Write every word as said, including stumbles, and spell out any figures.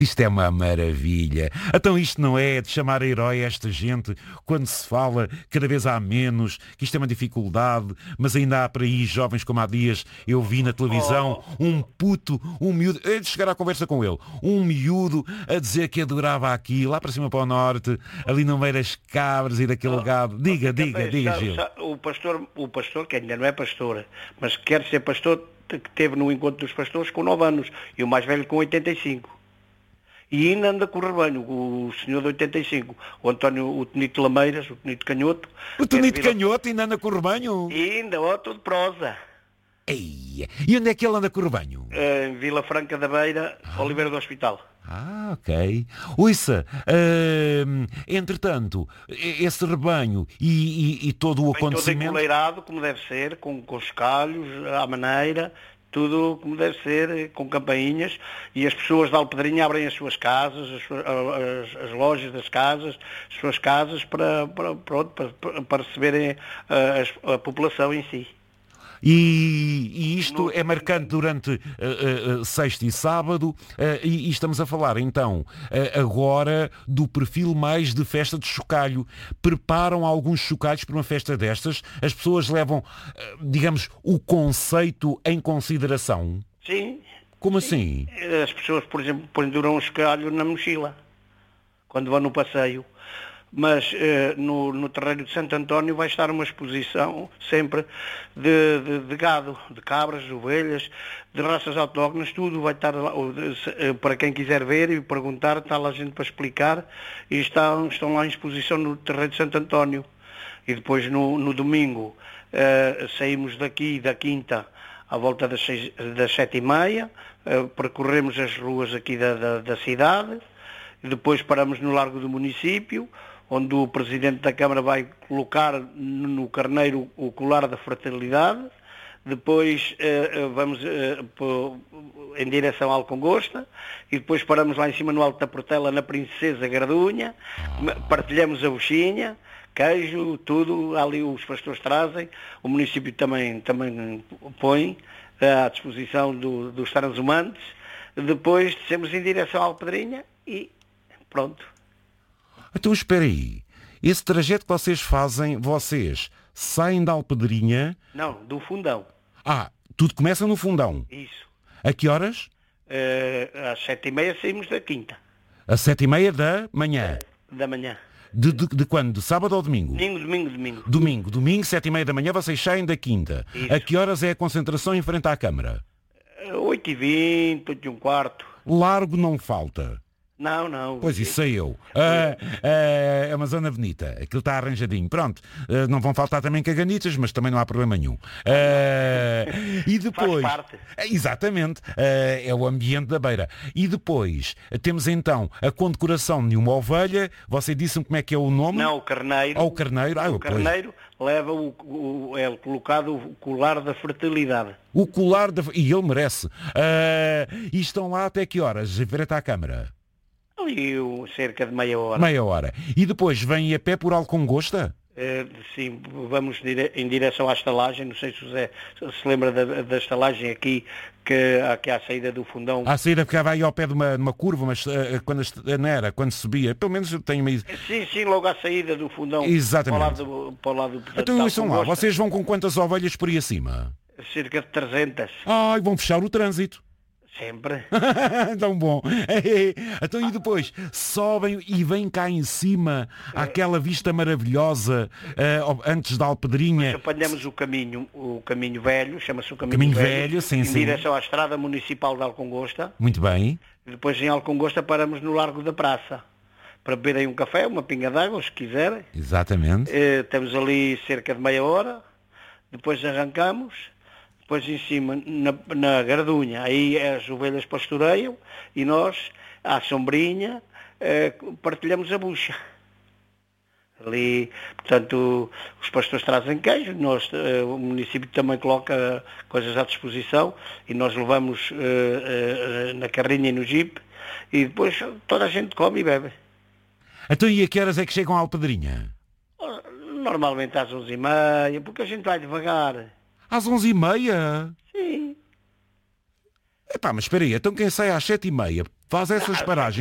Isto é uma maravilha. Então isto não é de chamar herói esta gente quando se fala cada vez há menos, que isto é uma dificuldade, mas ainda há por aí jovens como há dias eu vi na televisão, um puto, um miúdo, é de chegar à conversa com ele, um miúdo a dizer que adorava aqui, lá para cima para o norte, ali no meio das cabras e daquele gado. Diga, diga, diga, Gil. O pastor, o pastor, que ainda não é pastor, mas quer ser pastor, que teve no encontro dos pastores com nove anos e o mais velho com oitenta e cinco. E ainda anda com o rebanho, o senhor de oitenta e cinco, o António, o Tonito Lameiras, o Tonito Canhoto. O Tonito Canhoto ainda anda com o rebanho? E ainda, ó, tudo prosa. Ei, e onde é que ele anda com o rebanho? Em Vila Franca da Beira, ah. Oliveira do Hospital. Ah, ok. Ouça, uh, entretanto, esse rebanho e, e, e todo o Bem acontecimento... todo encoleirado, como deve ser, com, com os calhos, à maneira... Tudo como deve ser, com campainhas, e as pessoas da Alpedrinha abrem as suas casas, as, as, as lojas das casas, as suas casas para, para, para, para receberem a, a, a população em si. E, e isto no... é marcante durante uh, uh, sexta e sábado, uh, e, e estamos a falar então uh, agora do perfil mais de festa de chocalho. Preparam alguns chocalhos para uma festa destas? As pessoas levam, uh, digamos, o conceito em consideração? Sim. Como sim. assim? As pessoas, por exemplo, penduram um chocalho na mochila, quando vão no passeio. Mas eh, no, no terreiro de Santo António vai estar uma exposição sempre de, de, de gado, de cabras, de ovelhas, de raças autóctones, tudo vai estar lá, para quem quiser ver e perguntar, está lá a gente para explicar, e estão, estão lá em exposição no terreiro de Santo António. E depois no, no domingo eh, saímos daqui, da quinta, à volta das, seis, das sete e meia, eh, percorremos as ruas aqui da, da, da cidade, e depois paramos no Largo do Município, onde o Presidente da Câmara vai colocar no carneiro o colar da fraternidade. Depois eh, vamos eh, em direção à Alcongosta, e depois paramos lá em cima no Alto da Portela, na Princesa Gardunha, partilhamos a buchinha, queijo, tudo, ali os pastores trazem, o município também, também põe à disposição do, dos transumantes. Depois descemos em direção à Alpedrinha e pronto. Então espera aí, esse trajeto que vocês fazem, vocês saem da Alpedrinha... Não, do Fundão. Ah, tudo começa no Fundão? Isso. A que horas? Uh, às sete e meia saímos da quinta. Às sete e meia da manhã? Da manhã. De, de, de quando? De sábado ou domingo? Domingo, domingo, domingo. Domingo, domingo, sete e meia da manhã, vocês saem da quinta. Isso. A que horas é a concentração em frente à Câmara? oito e vinte, oito e um quarto. Largo não falta. Não, não. Pois isso sei eu. Ah, ah, é uma zona bonita. Aquilo está arranjadinho. Pronto. Ah, não vão faltar também caganitas, mas também não há problema nenhum. Ah, e depois... Faz parte. Exatamente. Ah, é o ambiente da beira. E depois temos então a condecoração de uma ovelha. Você disse-me como é que é o nome? Não, o carneiro. Ah, o carneiro. Ah, o carneiro leva o, o, é colocado o colar da fertilidade. O colar da... E ele merece. Ah, e estão lá até que horas? Ver-te à Câmara? Ali cerca de meia hora. Meia hora. E depois vem a pé por Alcongosta? Uh, sim, vamos dire... em direção à estalagem. Não sei se o José se lembra da, da estalagem aqui, que aqui à saída do Fundão. À saída ficava aí ao pé de uma, de uma curva, mas uh, quando não era, quando subia, pelo menos eu tenho meio... Sim, sim, logo à saída do Fundão. Exatamente. Para o lado, para o lado do... Então estão lá, vocês vão com quantas ovelhas por aí acima? Cerca de trezentas. Ai, vão fechar o trânsito. Sempre. Tão bom. Então e depois sobem e vêm cá em cima aquela vista maravilhosa uh, antes da Alpedrinha. Nós apanhamos o caminho, o caminho velho, chama-se o caminho, caminho velho, velho sim, em sim. direção à estrada municipal de Alcongosta. Muito bem. E depois em Alcongosta paramos no Largo da Praça para beberem um café, uma pinga d'água, se quiserem. Exatamente. Uh, temos ali cerca de meia hora. Depois arrancamos. Depois em cima, na, na Gardunha, aí as ovelhas pastoreiam e nós, à sombrinha, eh, partilhamos a bucha. Ali, portanto, os pastores trazem queijo, nós, eh, o município também coloca coisas à disposição e nós levamos eh, eh, na carrinha e no jipe e depois toda a gente come e bebe. Então e a que horas é que chegam à Alpedrinha? Normalmente às onze e meia, porque a gente vai devagar. Às onze e meia? Sim. Epá, mas espera aí, então quem sai às sete e meia faz essas paragens